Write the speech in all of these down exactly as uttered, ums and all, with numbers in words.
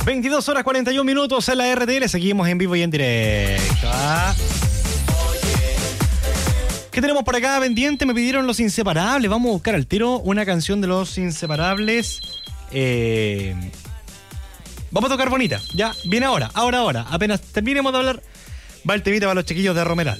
veintidós horas cuarenta y un minutos en la R T L. Seguimos en vivo y en directo. ¿Ah? ¿Qué tenemos por acá pendiente? Me pidieron Los Inseparables. Vamos a buscar al tiro una canción de Los Inseparables. Eh... Vamos a tocar bonita. Ya, viene ahora, ahora, ahora. Apenas terminemos de hablar, va el temita para los chiquillos de Romeral.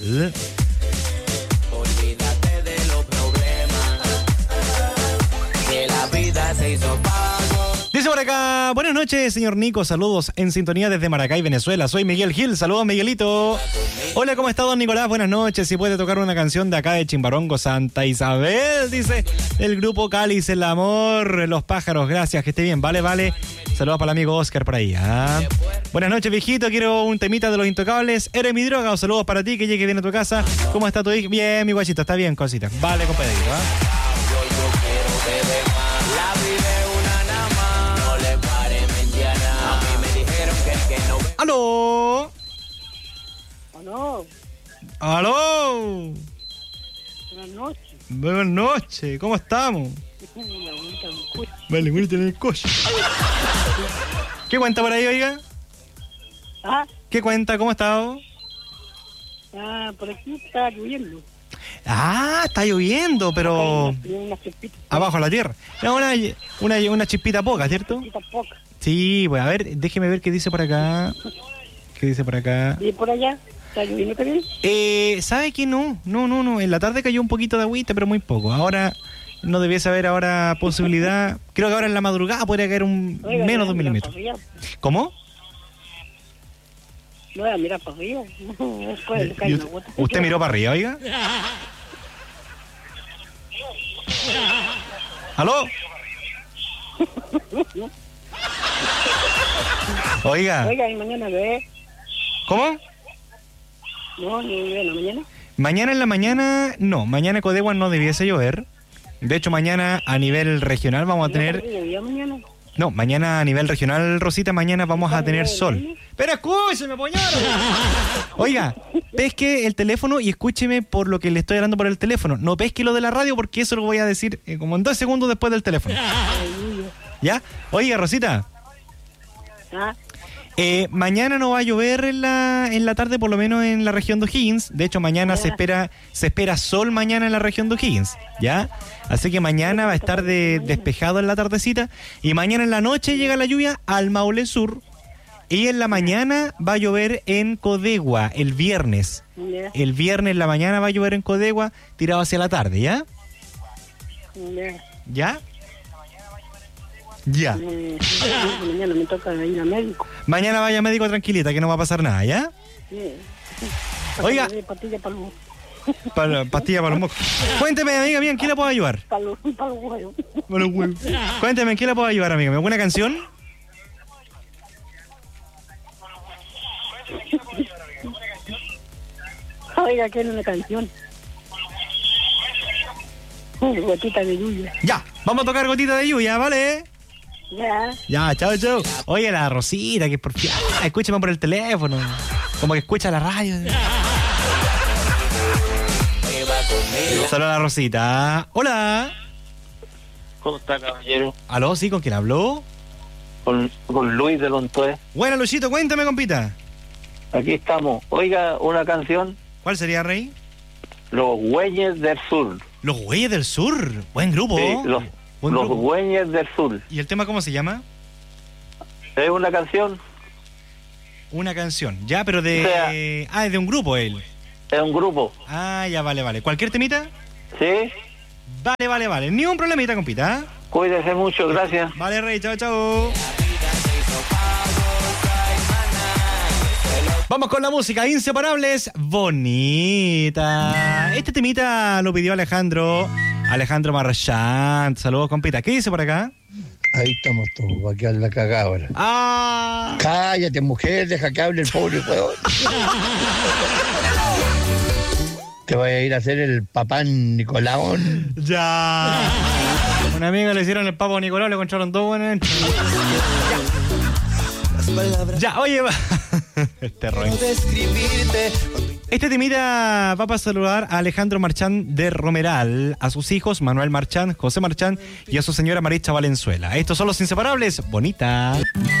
Olvídate de los problemas, que la vida se hizo pago. Dice por acá, buenas noches, señor Nico, saludos en sintonía desde Maracay, Venezuela. Soy Miguel Gil, saludos, Miguelito. Hola, ¿cómo está, don Nicolás? Buenas noches. Si puede tocar una canción de acá de Chimbarongo, Santa Isabel, dice el grupo Cáliz, el amor, los pájaros, gracias, que esté bien, vale, vale. Saludos para el amigo Oscar por ahí. ¿Ah? Buenas noches, viejito, quiero un temita de Los Intocables. Eres mi droga, o saludos para ti, que llegue bien a tu casa. ¿Cómo está tu hijo? Bien, mi guachito, está bien, cosita. Vale, compadre. ¿Ah? ¡Aló! ¿Aló? ¡Aló! Buenas noches. Buenas noches, ¿cómo estamos? Vale, bonita en el coche. ¿Qué cuenta por ahí, oiga? ¿Ah? ¿Qué cuenta? ¿Cómo está? Ah, por aquí está lloviendo. Ah, está lloviendo, pero... Acá hay una- una chispita. Abajo en la tierra. No, una, una, una chispita poca, ¿cierto? Chispita poca. Sí, pues a ver, déjeme ver qué dice por acá. ¿Qué dice por acá? ¿Y por allá? ¿Está lloviendo también? Eh, ¿sabe que no? No, no, no. En la tarde cayó un poquito de agüita, pero muy poco. Ahora no debiese haber ahora posibilidad. Creo que ahora en la madrugada podría caer un Oiga, menos de un mira milímetro. para arriba. ¿Cómo? No voy a mirar para arriba. Después le cae ¿Y una usted, gota. usted miró para arriba, oiga? ¿Aló? Oiga, Oiga, y mañana ve. ¿cómo? No, ni ve en la mañana. Mañana en la mañana, no, mañana en Codegua no debiese llover. De hecho, mañana a nivel regional vamos a tener... ¿Ya mañana? No, mañana a nivel regional, Rosita, mañana vamos a tener sol. Pero escúcheme, poñaro. Oiga, pesque el teléfono y escúcheme por lo que le estoy hablando por el teléfono. No pesque lo de la radio porque eso lo voy a decir eh, como en dos segundos después del teléfono. ¿Ya? Oiga, Rosita. ¿Ah? Eh, mañana no va a llover en la, en la tarde, por lo menos en la región de O'Higgins. De hecho, mañana se espera se espera sol mañana en la región de O'Higgins, ¿ya? Así que mañana va a estar de, despejado en la tardecita. Y mañana en la noche llega la lluvia al Maule Sur. Y en la mañana va a llover en Codegua, el viernes. Ya, El viernes en la mañana va a llover en Codegua, tirado hacia la tarde, ¿ya? ya. ¿Ya? Ya. Eh, mañana me toca ir a médico. Mañana vaya médico tranquilita, que no va a pasar nada, ¿ya? Sí. Oiga. Pastilla para los, Para, pastilla para los mocos. Cuénteme, amiga mía, ¿en qué la puedo ayudar? para los, para los huevos. Para los huevos. Cuénteme, ¿en qué la puedo ayudar, amiga? ¿Me buena canción? Oiga, que era una canción. Una gotita de lluvia. Ya, vamos a tocar gotita de lluvia, ¿vale? Ya. Ya, chao, chao. Oye, la Rosita, que por fin. Ah, escúchame por el teléfono. Como que escucha la radio. Saludos a la Rosita. Hola. ¿Cómo está, caballero? ¿Aló? ¿Sí? ¿Con quién habló? Con, con Luis de Lontoé. Bueno, Luisito, cuéntame, compita. Aquí estamos. Oiga, una canción, ¿Cuál sería, Rey? Los Güeyes del Sur. Los Güeyes del Sur. Buen grupo. Sí, los, Buen los grupo. Güeyes del Sur. ¿Y el tema cómo se llama? Es una canción, Una canción. Ya, pero de... O sea- ah, es de un grupo él. es un grupo. Ah, ya, vale, vale. ¿Cualquier temita? ¿Sí? Vale, vale, vale. Ni un problemita, compita. ¿Ah? Cuídese mucho, gracias. Vale, Rey. Chao, chao. Vamos con la música, Inseparables, bonita. Este temita lo pidió Alejandro, Alejandro Marchand. Saludos, compita. ¿Qué dice por acá? Ahí estamos todos, va a quedar la cagada ahora. Ah, Cállate, mujer, deja que hable el pobre huevón. Te voy a ir a hacer el papá Nicolaón. ya. Una amiga le hicieron el papo a Nicolás, le encontraron dos buenos. Ya, oye, va. Este rollo. Este temita va para saludar a Alejandro Marchand de Romeral, a sus hijos Manuel Marchand, José Marchand y a su señora Maritza Valenzuela. Estos son los Inseparables, bonita.